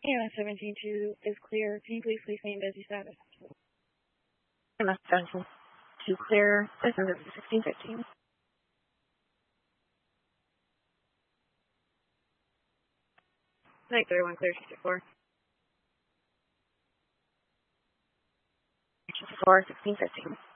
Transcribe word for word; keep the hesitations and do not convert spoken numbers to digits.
A M S seventeen two is clear. Can you please please name busy status? A M S seventeen two clear. This is sixteen fifteen. Night thirty-one clear, sixty-four. sixty-four, sixteen fifteen.